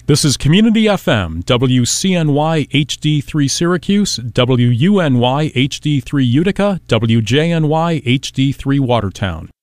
This is Community FM, WCNY HD3 Syracuse, WUNY HD3 Utica, WJNY HD3 Watertown.